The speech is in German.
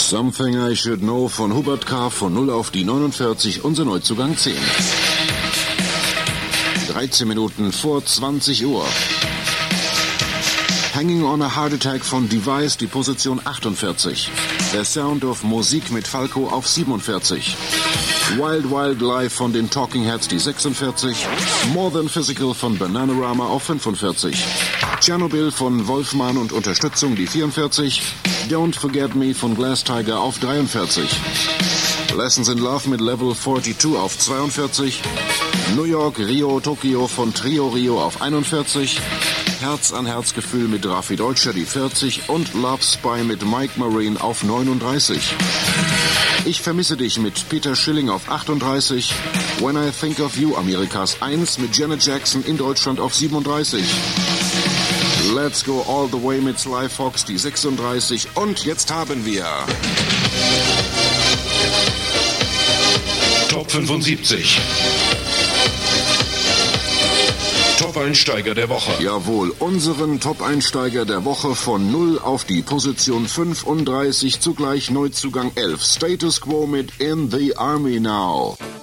Something I Should Know von Hubert K. von 0 auf die 49, unser Neuzugang 10. 13 Minuten vor 20 Uhr. Hanging on a Heart Attack von Device, die Position 48. Der Sound of Musik mit Falco auf 47. Wild Wild Life von den Talking Heads, die 46. More Than Physical von Bananarama auf 45. Tschernobyl von Wolfman und Unterstützung, die 44. Don't Forget Me von Glass Tiger auf 43. Lessons in Love mit Level 42 auf 42. New York, Rio, Tokio von Trio Rio auf 41. Herz an Herz Gefühl mit Raffi Deutscher, die 40. Und Love Spy mit Mike Marine auf 39. Ich vermisse dich mit Peter Schilling auf 38. When I Think of You, Amerikas 1 mit Janet Jackson in Deutschland auf 37. Let's Go All the Way mit Sly Fox, die 36. Und jetzt haben wir Top 75. Top-Einsteiger der Woche. Jawohl, unseren Top-Einsteiger der Woche von 0 auf die Position 35, zugleich Neuzugang 11. Status Quo mit In the Army Now.